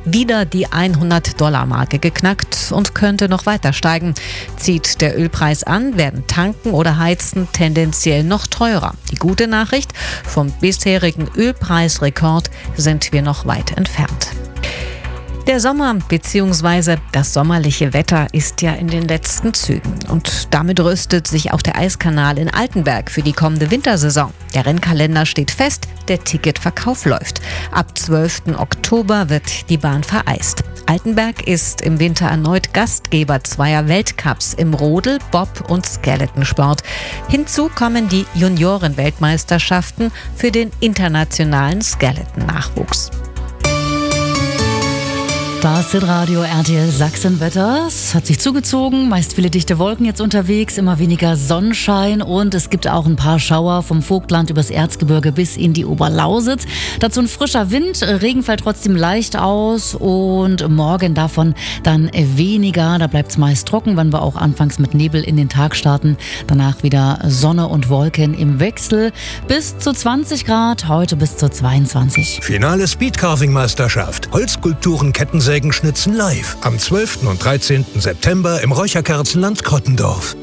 wieder die $100-Marke geknackt und könnte noch weiter steigen. Zieht der Ölpreis an, werden Tanken oder Heizen tendenziell noch teurer. Die gute Nachricht: vom bisherigen Ölpreisrekord sind wir noch weit entfernt. Der Sommer bzw. das sommerliche Wetter ist ja in den letzten Zügen. Und damit rüstet sich auch der Eiskanal in Altenberg für die kommende Wintersaison. Der Rennkalender steht fest, der Ticketverkauf läuft. Ab 12. Oktober wird die Bahn vereist. Altenberg ist im Winter erneut Gastgeber zweier Weltcups im Rodel-, Bob- und Skeletonsport. Hinzu kommen die Junioren-Weltmeisterschaften für den internationalen Skeleton-Nachwuchs. Das Hitradio RTL Sachsen-Wetter. Es hat sich zugezogen, meist viele dichte Wolken jetzt unterwegs, immer weniger Sonnenschein und es gibt auch ein paar Schauer vom Vogtland übers Erzgebirge bis in die Oberlausitz. Dazu ein frischer Wind, Regen fällt trotzdem leicht aus und morgen davon dann weniger. Da bleibt es meist trocken, wenn wir auch anfangs mit Nebel in den Tag starten. Danach wieder Sonne und Wolken im Wechsel. Bis zu 20 Grad, heute bis zu 22. Finale Speedcarving-Meisterschaft. Holzskulpturen, Kettensägen, Schnitzen live. Am 12. und 13. September im Räucherkerzenland Krottendorf.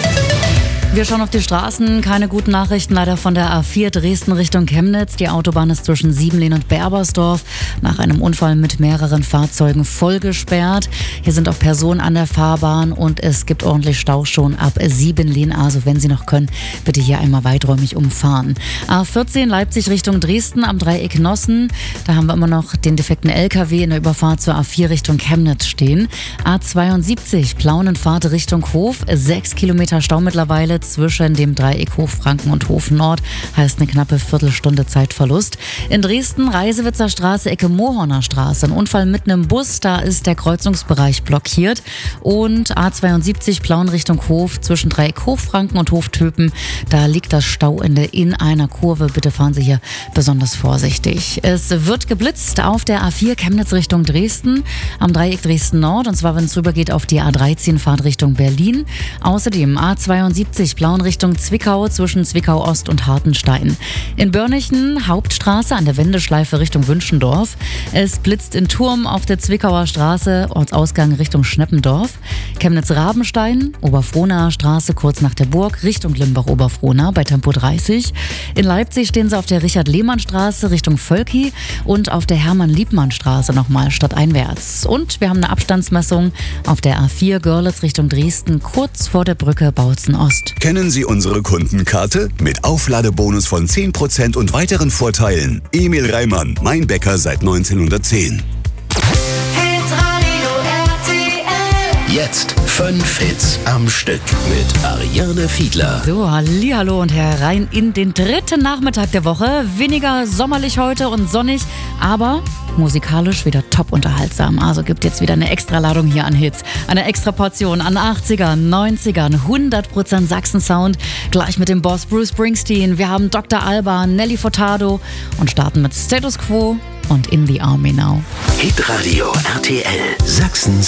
Wir schauen auf die Straßen. Keine guten Nachrichten leider von der A4 Dresden Richtung Chemnitz. Die Autobahn ist zwischen Siebenlehn und Berbersdorf nach einem Unfall mit mehreren Fahrzeugen voll gesperrt. Hier sind auch Personen an der Fahrbahn und es gibt ordentlich Stau schon ab Siebenlehn. Also wenn Sie noch können, bitte hier einmal weiträumig umfahren. A14 Leipzig Richtung Dresden am Dreieck Nossen. Da haben wir immer noch den defekten LKW in der Überfahrt zur A4 Richtung Chemnitz stehen. A72 Plaunenfahrt Richtung Hof. 6 Kilometer Stau mittlerweile zwischen dem Dreieck Hochfranken und Hof Nord, heißt eine knappe Viertelstunde Zeitverlust. In Dresden, Reisewitzer Straße, Ecke Mohorner Straße. Ein Unfall mitten im Bus, da ist der Kreuzungsbereich blockiert. Und A72 Plauen Richtung Hof zwischen Dreieck Hochfranken und Hof Töpen. Da liegt das Stauende in einer Kurve. Bitte fahren Sie hier besonders vorsichtig. Es wird geblitzt auf der A4 Chemnitz Richtung Dresden, am Dreieck Dresden Nord. Und zwar, wenn es rübergeht auf die A13 Fahrt Richtung Berlin. Außerdem A72 Plauen Richtung Zwickau zwischen Zwickau Ost und Hartenstein. In Börnichen Hauptstraße an der Wendeschleife Richtung Wünschendorf. Es blitzt in Turm auf der Zwickauer Straße, Ortsausgang Richtung Schneppendorf. Chemnitz-Rabenstein, Oberfrohnaer Straße kurz nach der Burg Richtung Limbach-Oberfrohna bei Tempo 30. In Leipzig stehen Sie auf der Richard-Lehmann-Straße Richtung Völki und auf der Hermann-Liebmann-Straße nochmal stadteinwärts. Und wir haben eine Abstandsmessung auf der A4 Görlitz Richtung Dresden kurz vor der Brücke Bautzen Ost. Kennen Sie unsere Kundenkarte? Mit Aufladebonus von 10% und weiteren Vorteilen. Emil Reimann, mein Bäcker seit 1910. Jetzt 5 Hits am Stück mit Ariane Fiedler. So, hallihallo und herein in den dritten Nachmittag der Woche. Weniger sommerlich heute und sonnig, aber musikalisch wieder top unterhaltsam. Also gibt jetzt wieder eine Extraladung hier an Hits. Eine extra Portion an 80ern, 90ern, 100% Sachsen-Sound. Gleich mit dem Boss Bruce Springsteen. Wir haben Dr. Alban, Nelly Furtado und starten mit Status Quo und In the Army Now. Hitradio RTL Sachsen